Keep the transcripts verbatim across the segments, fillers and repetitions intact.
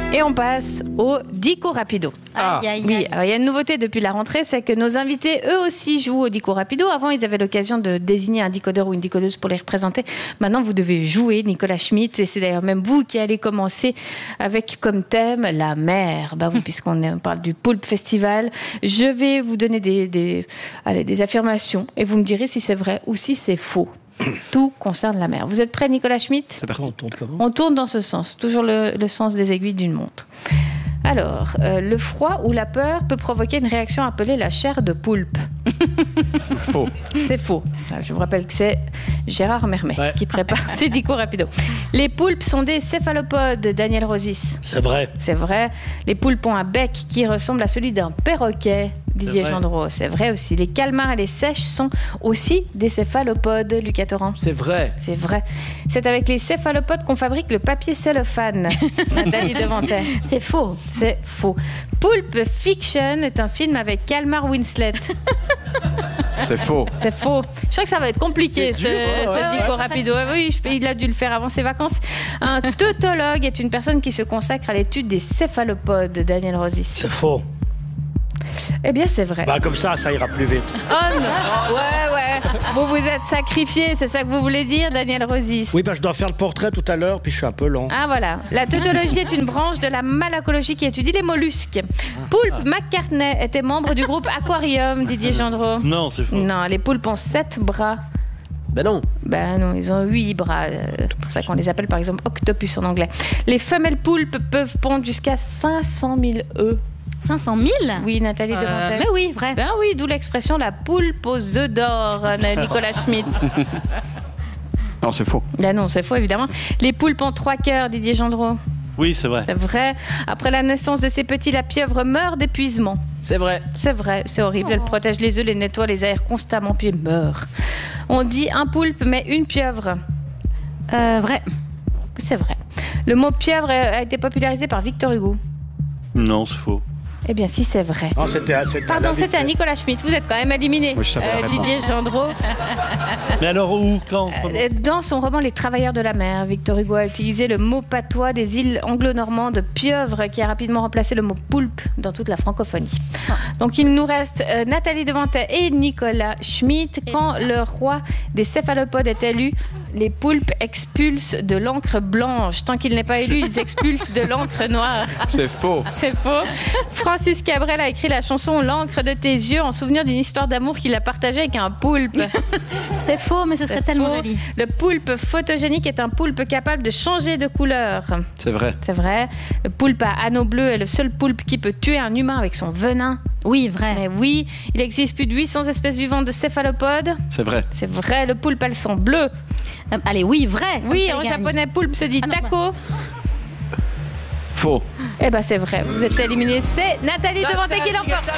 Et on passe au Dico Rapido. Ah. Aïe, aïe, aïe. Oui, alors il y a une nouveauté depuis la rentrée, c'est que nos invités, eux aussi, jouent au Dico Rapido. Avant, ils avaient l'occasion de désigner un decodeur ou une decodeuse pour les représenter. Maintenant, vous devez jouer Nicolas Schmitt. Et c'est d'ailleurs même vous qui allez commencer avec comme thème la mer. Bah oui, puisqu'on est- on parle du Poulpe Festival. Je vais vous donner des, des, allez, des affirmations et vous me direz si c'est vrai ou si c'est faux. Tout concerne la mer. Vous êtes prêt, Nicolas Schmitt ? C'est parti. On tourne comment ? On tourne dans ce sens, toujours le, le sens des aiguilles d'une montre. Alors, euh, le froid ou la peur peut provoquer une réaction appelée la chair de poulpe. Faux. C'est faux. Je vous rappelle que c'est Gérard Mermet Ouais. qui prépare ces Dico Rapido. Les poulpes sont des céphalopodes, Daniel Rosis. C'est vrai. C'est vrai. Les poulpes ont un bec qui ressemble à celui d'un perroquet, Didier vrai. Gendreau. C'est vrai aussi. Les calmars et les seiches sont aussi des céphalopodes, Lucas Torrent. C'est vrai. C'est vrai. C'est avec les céphalopodes qu'on fabrique le papier cellophane. Nathalie Devantet. C'est faux. C'est faux. Pulp Fiction est un film avec Calmar Winslet. C'est faux. C'est faux. Je crois que ça va être compliqué, C'est ce, dur, ouais, ce ouais, Dico ouais. Rapido. Ah oui, je- il a dû le faire avant ses vacances. Un tautologue est une personne qui se consacre à l'étude des céphalopodes, Daniel Rosis. C'est faux. Eh bien, c'est vrai. Bah comme ça, ça ira plus vite. Oh non. Ouais, ouais. Vous vous êtes sacrifié, c'est ça que vous voulez dire, Daniel Rosis? Oui, bah je dois faire le portrait tout à l'heure, puis je suis un peu lent. Ah voilà, la tautologie est une branche de la malacologie qui étudie les mollusques. Poulpe McCartney était membre du groupe Aquarium, Didier Gendreau. Non, c'est faux. Non, les poulpes ont sept bras. Ben non. Ben non, ils ont huit bras. euh, C'est pour ça qu'on les appelle par exemple octopus en anglais. Les femelles poulpes peuvent pondre jusqu'à cinq cent mille œufs. cinq cent mille Oui, Nathalie Euh, Devantet. Mais oui, vrai. Ben oui, d'où l'expression la poulpe aux œufs d'or, euh, Nicolas Schmitt. Non, c'est faux. Ben non, c'est faux évidemment. Les poulpes ont trois cœurs, Didier Gendreau. Oui, c'est vrai. C'est vrai. Après la naissance de ces petits, la pieuvre meurt d'épuisement. C'est vrai. C'est vrai, c'est horrible. Elle protège les œufs, les nettoie, les aère constamment, puis elle meurt. On dit un poulpe, mais une pieuvre. Euh, vrai. C'est vrai. Le mot pieuvre a été popularisé par Victor Hugo. Non, c'est faux. Eh bien, si c'est vrai. Non, c'était à- c'était à Pardon, la c'était à vitesse. Nicolas Schmitt. Vous êtes quand même éliminé. Moi, je savais la réponse. Didier Gendreau. Mais alors où, quand comment Euh, Dans son roman Les Travailleurs de la mer, Victor Hugo a utilisé le mot patois des îles anglo-normandes pieuvre qui a rapidement remplacé le mot poulpe dans toute la francophonie. Donc il nous reste euh, Nathalie Devantet et Nicolas Schmitt. Quand le roi des céphalopodes est élu, les poulpes expulsent de l'encre blanche. Tant qu'il n'est pas élu, ils expulsent de l'encre noire. C'est faux. C'est faux. Francis Cabrel a écrit la chanson L'encre de tes yeux en souvenir d'une histoire d'amour qu'il a partagée avec un poulpe. C'est faux, mais ce serait C'est tellement faux. joli. Le poulpe photogénique est un poulpe capable de changer de couleur. C'est vrai. C'est vrai. Le poulpe à anneau bleu est le seul poulpe qui peut tuer un humain avec son venin. Oui, vrai. Mais oui, il existe plus de huit cents espèces vivantes de céphalopodes. C'est vrai. C'est vrai, le poulpe a le sang bleu. Euh, allez, oui, vrai. Comme Oui, ça, en il gagne. japonais, poulpe se dit Ah non, taco. Faux. Eh ben c'est vrai, vous êtes éliminé. C'est Nathalie Devantet qui l'emporte.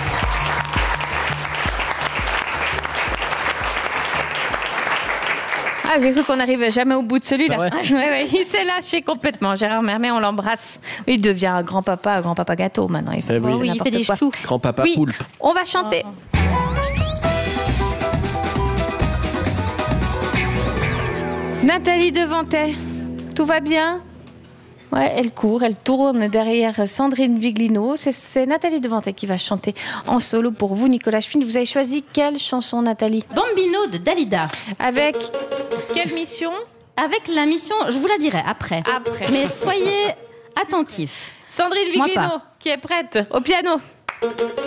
Ah, j'ai cru qu'on n'arrivait jamais au bout de celui-là. Ah ouais. Ouais, ouais, il s'est lâché complètement. Gérard Mermet, on l'embrasse. Il devient un grand-papa, un grand-papa gâteau maintenant. Il fait, Eh oui. Oh oui, il n'importe fait des quoi. choux. Grand-papa Oui, poulpe. on va chanter. Nathalie Devantet, tout va bien? Ouais, elle court, elle tourne derrière Sandrine Viglino. C'est, c'est Nathalie Devantet qui va chanter en solo pour vous, Nicolas Schmitt. Vous avez choisi quelle chanson, Nathalie? Bambino de Dalida. Avec quelle mission? Avec la mission, je vous la dirai après. Après. Mais soyez attentifs. Sandrine Moi Viglino, pas. qui est prête au piano.